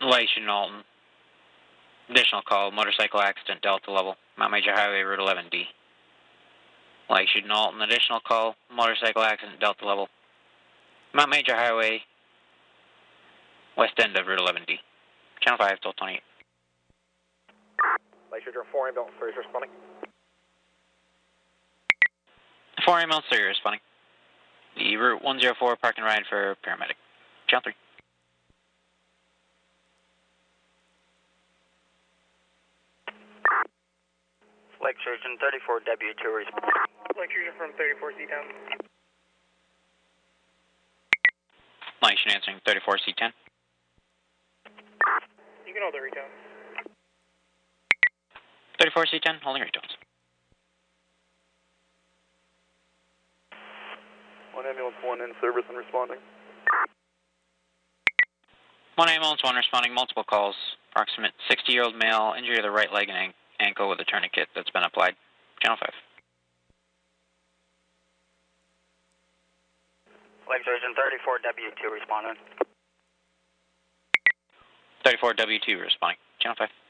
Lation Alton. Additional call, motorcycle accident, Delta level, Mount Major Highway, Route 11D. Lation Alton, additional call, motorcycle accident, Delta level, Mount Major Highway, west end of Route 11D. Channel 5, 1228. Lakeshore 4 ambulance service responding. 4 ambulance service responding. The Route 104 park and ride for paramedic. Channel 3. Lake Surgeon 34W2 responding. Lake Surgeon from 34C10. Lation answering 34C10. You can hold the retone. 34C10, holding retones. 1 ambulance 1 in service and responding. 1 ambulance 1 responding, multiple calls. Approximate 60-year-old male, injury to the right leg and ankle with a tourniquet that's been applied. Channel 5. Lake Surgeon 34W2 responding. 34W2 responding. Channel 5.